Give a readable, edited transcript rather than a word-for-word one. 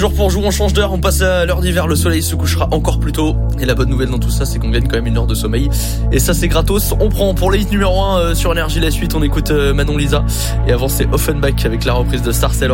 Jour pour jour, on change d'heure, on passe à l'heure d'hiver, le soleil se couchera encore plus tôt. Et la bonne nouvelle dans tout ça, c'est qu'on gagne quand même une heure de sommeil. Et ça, c'est gratos. On prend pour le hit numéro 1 sur Énergie. La suite, on écoute Manon Lisa. Et avant, c'est Offenbach avec la reprise de Star Sailor.